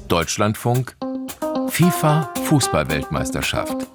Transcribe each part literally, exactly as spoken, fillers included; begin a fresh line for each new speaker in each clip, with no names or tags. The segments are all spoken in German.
Deutschlandfunk FIFA Fußball-Weltmeisterschaft.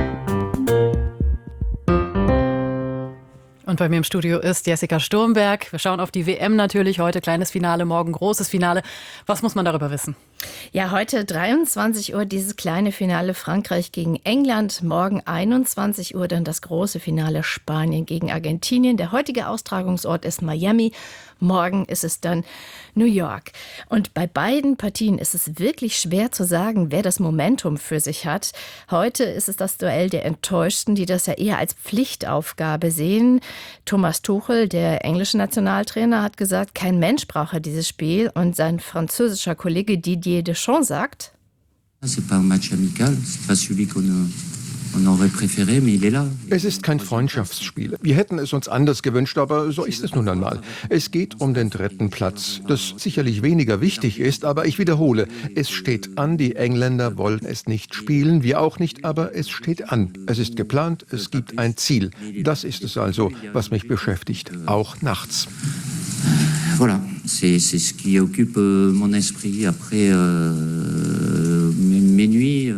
Und bei mir im Studio ist Jessica Sturmberg. Wir schauen auf die W M natürlich. Heute kleines Finale, morgen großes Finale. Was muss man darüber wissen?
Ja, heute dreiundzwanzig Uhr dieses kleine Finale Frankreich gegen England. Morgen einundzwanzig Uhr dann das große Finale Spanien gegen Argentinien. Der heutige Austragungsort ist Miami. Morgen ist es dann New York. Und bei beiden Partien ist es wirklich schwer zu sagen, wer das Momentum für sich hat. Heute ist es das Duell der Enttäuschten, die das ja eher als Pflichtaufgabe sehen. Thomas Tuchel, der englische Nationaltrainer, hat gesagt, kein Mensch brauche dieses Spiel. Und sein französischer Kollege Didier Deschamps sagt:
C'est pas un match amical, c'est pas celui qu'on on aurait préféré, mais il est là.
Es ist kein Freundschaftsspiel. Wir hätten es uns anders gewünscht, aber so ist es nun einmal. Es geht um den dritten Platz, das sicherlich weniger wichtig ist, aber ich wiederhole, es steht an, die Engländer wollen es nicht spielen, wir auch nicht, aber es steht an. Es ist geplant, es gibt ein Ziel. Das ist es also, was mich beschäftigt, auch nachts.
Voilà, c'est, c'est ce qui occupe mon esprit après euh, mes nuits.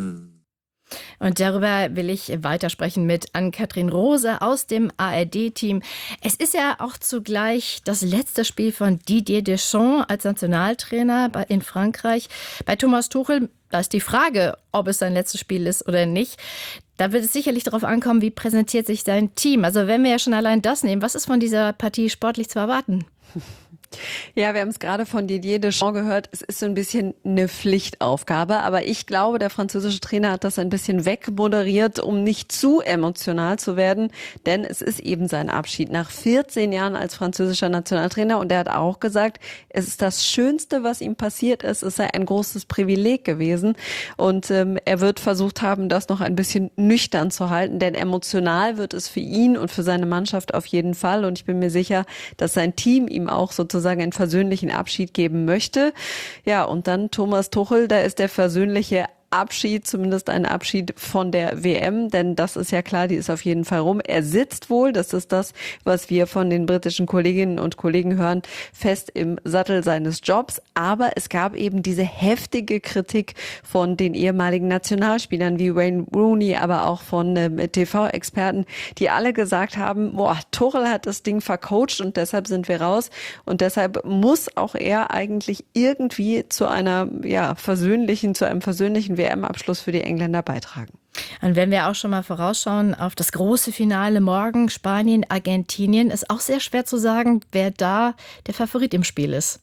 Und darüber will ich weitersprechen mit Ann-Kathrin Rose aus dem A R D-Team. Es ist ja auch zugleich das letzte Spiel von Didier Deschamps als Nationaltrainer in Frankreich. Bei Thomas Tuchel, da ist die Frage, ob es sein letztes Spiel ist oder nicht. Da wird es sicherlich darauf ankommen, wie präsentiert sich sein Team. Also wenn wir ja schon allein das nehmen, was ist von dieser Partie sportlich zu erwarten?
Ja, wir haben es gerade von Didier Deschamps gehört. Es ist so ein bisschen eine Pflichtaufgabe. Aber ich glaube, der französische Trainer hat das ein bisschen wegmoderiert, um nicht zu emotional zu werden. Denn es ist eben sein Abschied nach vierzehn Jahren als französischer Nationaltrainer. Und er hat auch gesagt, es ist das Schönste, was ihm passiert ist. Es sei ein großes Privileg gewesen. Und ähm, er wird versucht haben, das noch ein bisschen nüchtern zu halten. Denn emotional wird es für ihn und für seine Mannschaft auf jeden Fall. Und ich bin mir sicher, dass sein Team ihm auch sozusagen einen versöhnlichen Abschied geben möchte. Ja, und dann Thomas Tuchel, da ist der versöhnliche Abschied, zumindest ein Abschied von der W M, denn das ist ja klar, die ist auf jeden Fall rum. Er sitzt wohl, das ist das, was wir von den britischen Kolleginnen und Kollegen hören, fest im Sattel seines Jobs. Aber es gab eben diese heftige Kritik von den ehemaligen Nationalspielern wie Wayne Rooney, aber auch von ähm, T V-Experten, die alle gesagt haben, boah, Tuchel hat das Ding vercoacht und deshalb sind wir raus. Und deshalb muss auch er eigentlich irgendwie zu einer, ja, versöhnlichen, zu einem versöhnlichen W M-Abschluss für die Engländer beitragen.
Und wenn wir auch schon mal vorausschauen auf das große Finale morgen, Spanien, Argentinien, ist auch sehr schwer zu sagen, wer da der Favorit im Spiel ist.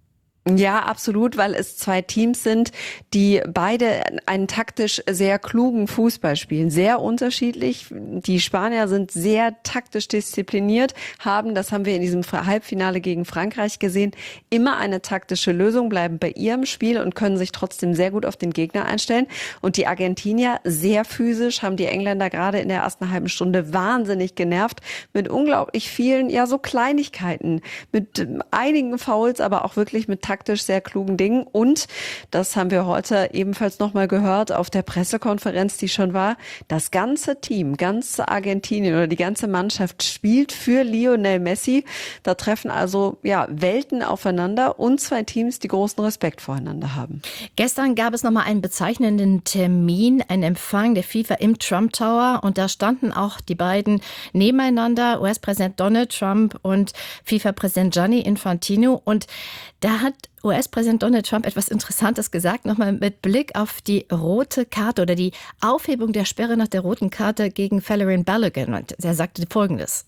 Ja, absolut, weil es zwei Teams sind, die beide einen taktisch sehr klugen Fußball spielen. Sehr unterschiedlich. Die Spanier sind sehr taktisch diszipliniert, haben, das haben wir in diesem Halbfinale gegen Frankreich gesehen, immer eine taktische Lösung, bleiben bei ihrem Spiel und können sich trotzdem sehr gut auf den Gegner einstellen. Und die Argentinier sehr physisch, haben die Engländer gerade in der ersten halben Stunde wahnsinnig genervt mit unglaublich vielen, ja so Kleinigkeiten, mit einigen Fouls, aber auch wirklich mit taktisch sehr klugen Dingen. Und, das haben wir heute ebenfalls nochmal gehört auf der Pressekonferenz, die schon war, das ganze Team, ganz Argentinien oder die ganze Mannschaft spielt für Lionel Messi. Da treffen also ja Welten aufeinander und zwei Teams, die großen Respekt voreinander haben.
Gestern gab es nochmal einen bezeichnenden Termin, einen Empfang der FIFA im Trump Tower. Und da standen auch die beiden nebeneinander, U S-Präsident Donald Trump und FIFA-Präsident Gianni Infantino. Und da hat U S-Präsident Donald Trump etwas Interessantes gesagt, nochmal mit Blick auf die rote Karte oder die Aufhebung der Sperre nach der roten Karte gegen Folarin Balogun. Und er sagte Folgendes.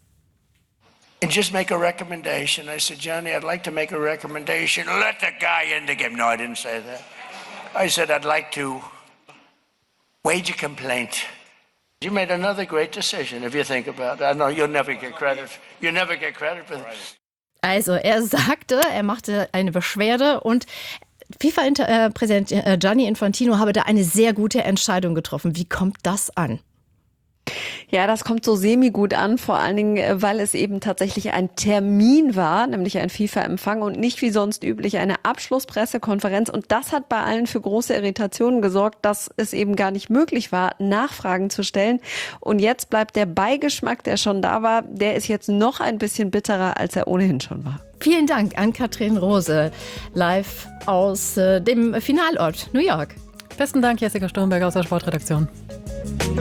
And just make a recommendation. I said, Johnny, I'd like to make a recommendation. Let the guy in the game. No, I didn't say that. I said, I'd like to wage a complaint. You made another great decision, if you think about it. I know you'll never get credit. You'll never get credit for this.
Also er sagte, er machte eine Beschwerde und FIFA-Präsident Gianni Infantino habe da eine sehr gute Entscheidung getroffen. Wie kommt das an?
Ja, das kommt so semi-gut an, vor allen Dingen, weil es eben tatsächlich ein Termin war, nämlich ein FIFA-Empfang und nicht wie sonst üblich eine Abschlusspressekonferenz. Und das hat bei allen für große Irritationen gesorgt, dass es eben gar nicht möglich war, Nachfragen zu stellen. Und jetzt bleibt der Beigeschmack, der schon da war, der ist jetzt noch ein bisschen bitterer, als er ohnehin schon war.
Vielen Dank an Katrin Rose, live aus äh, dem Finalort New York.
Besten Dank, Jessica Sturmberg aus der Sportredaktion.